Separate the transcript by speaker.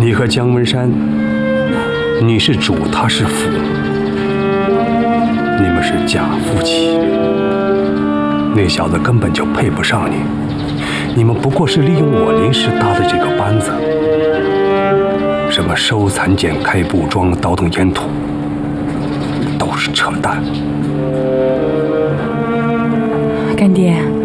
Speaker 1: 你和姜文山，你是主，他是辅，你们是假夫妻。那小子根本就配不上你，你们不过是利用我临时搭的这个班子。什么收残茧、开布庄、倒腾烟土，都是扯淡。
Speaker 2: 干爹。